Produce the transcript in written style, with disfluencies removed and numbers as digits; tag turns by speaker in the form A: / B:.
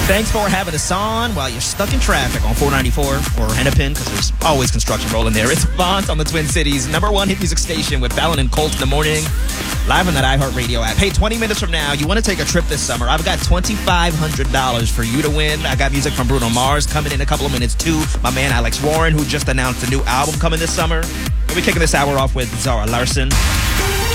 A: Thanks for having us on while you're stuck in traffic on 494 or Hennepin, because there's always construction rolling there. It's Vaunt on the Twin Cities, #1 hit music station with Fallon and Colt in the morning, live on that iHeartRadio app. Hey, 20 minutes from now, you want to take a trip this summer, I've got $2,500 for you to win. I got music from Bruno Mars coming in a couple of minutes, too. My man Alex Warren, who just announced a new album coming this summer. We'll be kicking this hour off with Zara Larsson.